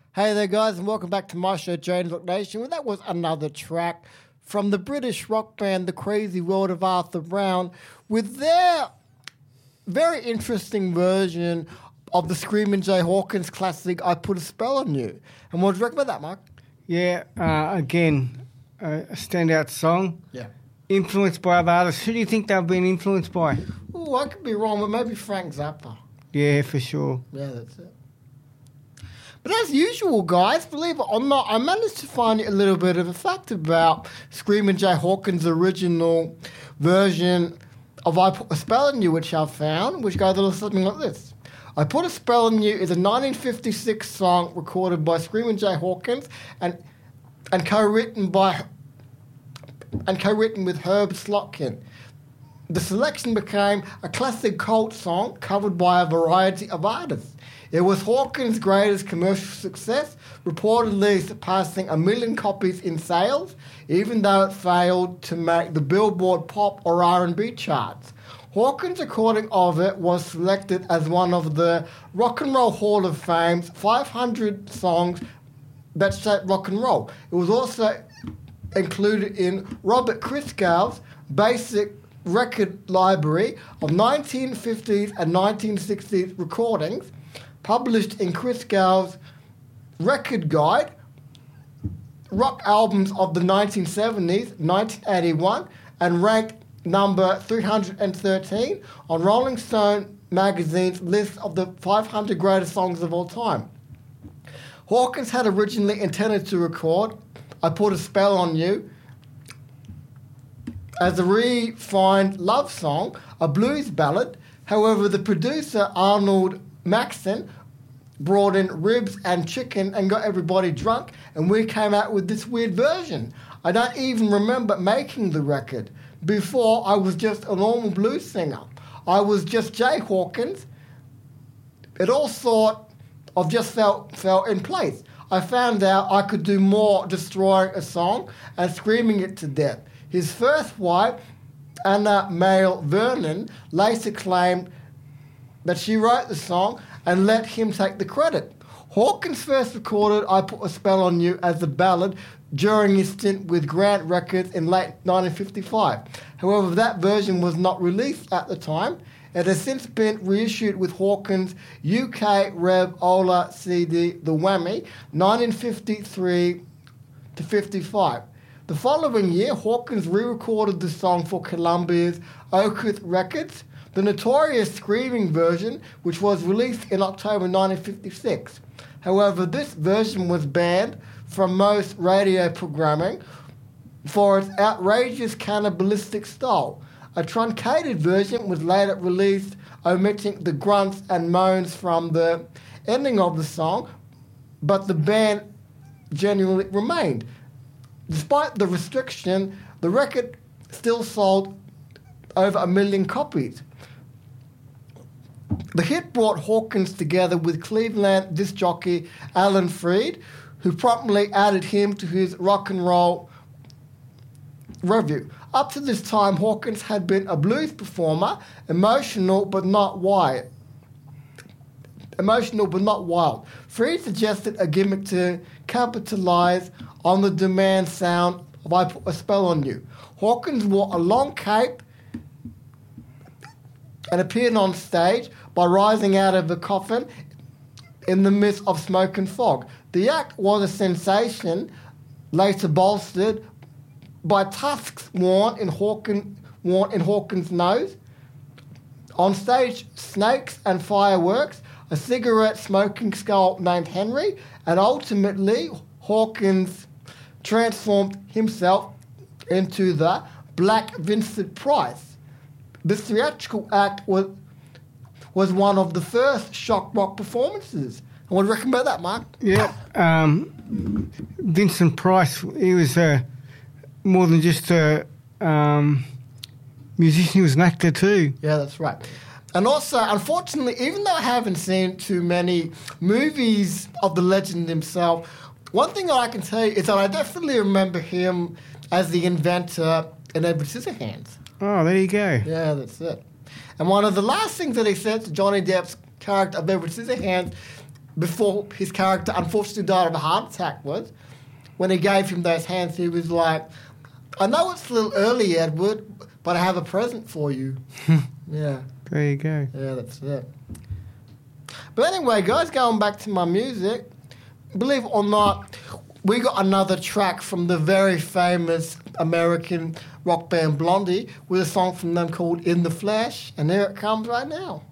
Hey there, guys, and welcome back to my show, Jane's Rock Nation. Well, that was another track from the British rock band The Crazy World of Arthur Brown with their very interesting version of the Screamin' Jay Hawkins classic, I Put a Spell on You. And what do you reckon about that, Mark? Yeah, again, a standout song. Yeah. Influenced by other artists. Who do you think they've been influenced by? Oh, I could be wrong, but maybe Frank Zappa. Yeah, for sure. Yeah, that's it. But as usual, guys, believe it or not, I managed to find a little bit of a fact about Screamin' Jay Hawkins' original version of I Put a Spell on You, which I found, which goes a little something like this. I Put a Spell on You is a 1956 song recorded by Screamin' Jay Hawkins and co-written with Herb Slotkin. The selection became a classic cult song covered by a variety of artists. It was Hawkins' greatest commercial success, reportedly surpassing 1 million copies in sales, even though it failed to make the Billboard pop or R&B charts. Hawkins' recording of it was selected as one of the Rock and Roll Hall of Fame's 500 songs that shaped rock and roll. It was also included in Robert Christgau's basic record library of 1950s and 1960s recordings, published in Christgau's Record Guide, Rock Albums of the 1970s, 1981, and ranked number 313 on Rolling Stone magazine's list of the 500 greatest songs of all time. Hawkins had originally intended to record I Put a Spell on You as a refined love song, a blues ballad. However, the producer, Arnold Maxson, brought in ribs and chicken and got everybody drunk, and we came out with this weird version. I don't even remember making the record. Before, I was just a normal blues singer. I was just Jay Hawkins. It all sort of just fell in place. I found out I could do more destroying a song and screaming it to death. His first wife, Anna Mayle Vernon, later claimed that she wrote the song and let him take the credit. Hawkins first recorded I Put a Spell on You as a ballad during his stint with Grant Records in late 1955. However, that version was not released at the time. It has since been reissued with Hawkins' UK Rev Ola CD, The Whammy, 1953 to 55. The following year, Hawkins re-recorded the song for Columbia's Oath Records, the notorious screaming version, which was released in October 1956. However, this version was banned from most radio programming for its outrageous cannibalistic style. A truncated version was later released, omitting the grunts and moans from the ending of the song, but the ban genuinely remained. Despite the restriction, the record still sold over 1 million copies. The hit brought Hawkins together with Cleveland disc jockey Alan Freed, who promptly added him to his rock and roll revue. Up to this time, Hawkins had been a blues performer, emotional but not wild. Freed suggested a gimmick to capitalize on the demand sound of I Put a Spell on You. Hawkins wore a long cape and appeared on stage by rising out of a coffin in the midst of smoke and fog. The act was a sensation, later bolstered by tusks worn in Hawkins' nose. On stage, snakes and fireworks, a cigarette-smoking skull named Henry, and ultimately Hawkins transformed himself into the Black Vincent Price. This theatrical act was one of the first shock rock performances. And what do you reckon about that, Mark? Yeah, Vincent Price, he was more than just a musician, he was an actor too. Yeah, that's right. And also, unfortunately, even though I haven't seen too many movies of the legend himself, one thing that I can tell you is that I definitely remember him as the inventor in Edward Scissorhands. Oh, there you go. Yeah, that's it. And one of the last things that he said to Johnny Depp's character of Edward Scissorhands, before his character unfortunately died of a heart attack was, when he gave him those hands, he was like, I know it's a little early, Edward, but I have a present for you. Yeah. There you go. Yeah, that's it. But anyway, guys, going back to my music, believe it or not, we got another track from the very famous American rock band Blondie with a song from them called In the Flesh, and here it comes right now.